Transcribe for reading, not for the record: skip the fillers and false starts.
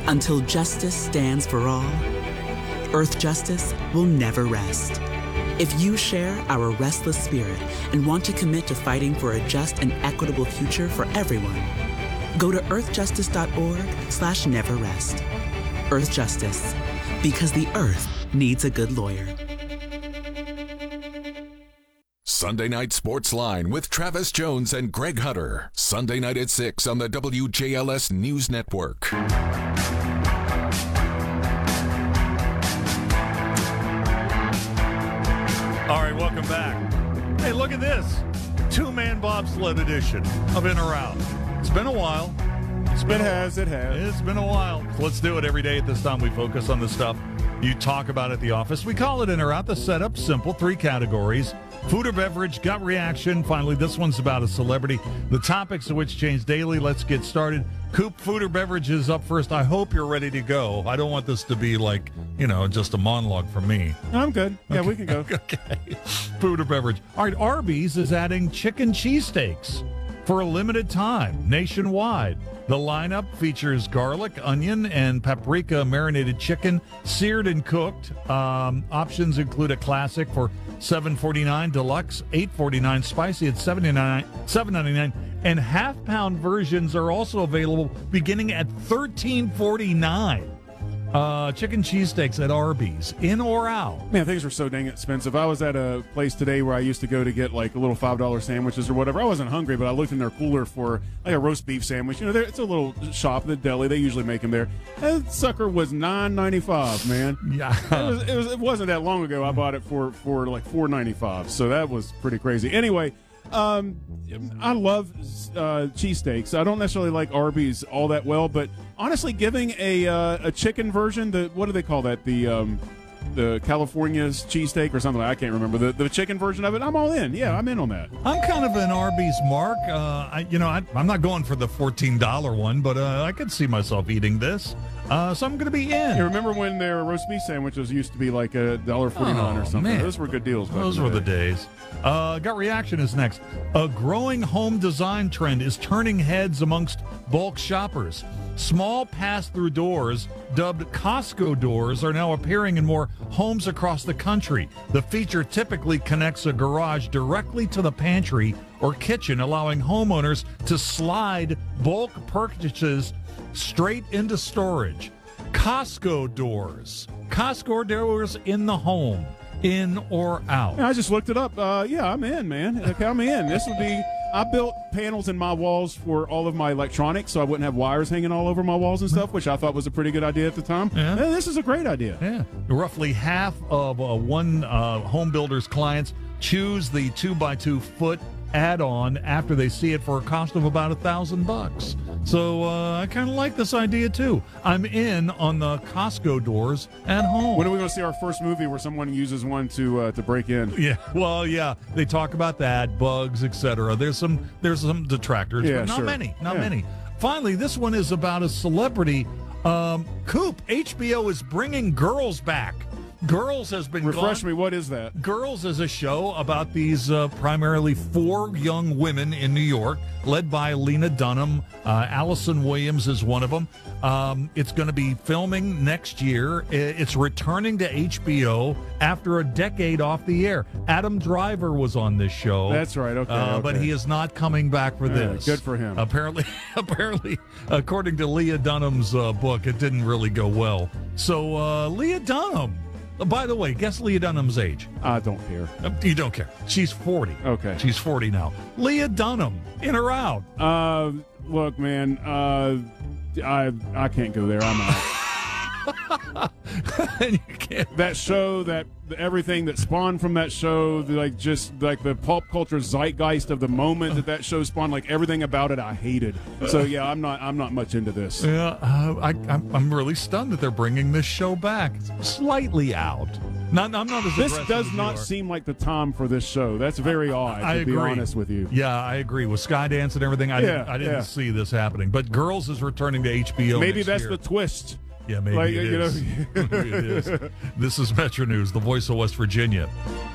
Until justice stands for all, Earth Justice will never rest. If you share our restless spirit and want to commit to fighting for a just and equitable future for everyone, go to earthjustice.org/neverrest. Earth Justice, because the Earth needs a good lawyer. Sunday Night Sports Line with Travis Jones and Greg Hunter. Sunday night at 6 on the WJLS News Network. All right, welcome back. Hey, look at this. Two-man bobsled edition of In or Out. It's been a while. It's been a while. Let's do it every day at this time. We focus on the stuff you talk about at the office. We call it In or Out. The setup, simple, 3 categories. Food or beverage, gut reaction. Finally, this one's about a celebrity. The topics of which change daily. Let's get started. Coop, food or beverage is up first. I hope you're ready to go. I don't want this to be like, just a monologue from me. I'm good. Yeah, we can go. Okay. Food or beverage. All right, Arby's is adding chicken cheesesteaks for a limited time nationwide. The lineup features garlic, onion, and paprika marinated chicken, seared and cooked. Options include a classic for $7.49, deluxe $8.49, spicy at $7.99, and half-pound versions are also available beginning at $13.49. Chicken cheesesteaks at Arby's, in or out? Man, things were so dang expensive. I was at a place today where I used to go to get like a little $5 sandwiches or whatever. I wasn't hungry, but I looked in their cooler for like a roast beef sandwich. It's a little shop, the deli. They usually make them there. That sucker was $9.95, man. Yeah, it wasn't that long ago. I bought it for like $4.95, so that was pretty crazy. Anyway. I love cheesesteaks. I don't necessarily like Arby's all that well, but honestly, giving a chicken version, what do they call that? The California's cheesesteak or something. I can't remember the chicken version of it. I'm all in. Yeah, I'm in on that. I'm kind of an Arby's mark. I'm not going for the $14 one, but I could see myself eating this. So I'm going to be in. You remember when their roast beef sandwiches used to be like $1.49 or something? Man. Those were good deals. Those were the days. Gut reaction is next. A growing home design trend is turning heads amongst bulk shoppers. Small pass-through doors, dubbed Costco doors, are now appearing in more homes across the country. The feature typically connects a garage directly to the pantry or kitchen, allowing homeowners to slide bulk purchases straight into storage. Costco doors. Costco doors in the home. In or out? I just looked it up. Yeah, I'm in, man. Okay, I'm in. This would be... I built panels in my walls for all of my electronics so I wouldn't have wires hanging all over my walls and stuff, which I thought was a pretty good idea at the time. Yeah. This is a great idea. Yeah. Roughly half of one home builder's clients choose the 2x2 foot add-on after they see it for a cost of about $1,000. So I kind of like this idea too. I'm in on the Costco doors at home. When are we going to see our first movie where someone uses one to break in? Yeah, well, yeah, they talk about that, bugs, etc. There's some detractors, but not many. Finally, this one is about a celebrity. Coop, HBO is bringing Girls back. Girls has been Refresh me, what is that? Girls is a show about these primarily 4 young women in New York, led by Lena Dunham. Allison Williams is one of them. It's going to be filming next year. It's returning to HBO after a decade off the air. Adam Driver was on this show. That's right, okay. But he is not coming back for this. Good for him. Apparently, according to Leah Dunham's book, it didn't really go well. So, Leah Dunham. By the way, guess Leah Dunham's age. I don't care. You don't care. She's 40. Okay. She's 40 now. Leah Dunham, in or out? Look, man, I can't go there. I'm out. You can't. That show, everything that spawned from that show, just the pop culture zeitgeist of the moment that show spawned, like everything about it, I hated. So yeah, I'm not much into this. Yeah, I'm really stunned that they're bringing this show back. Slightly out. I'm not as This does not seem like the time for this show. That's very odd. I agree. Be honest with you. Yeah, I agree. With Skydance and everything, I didn't see this happening. But Girls is returning to HBO. Maybe next that's year. the twist. Yeah, maybe it is. Maybe it is. This is Metro News, the voice of West Virginia.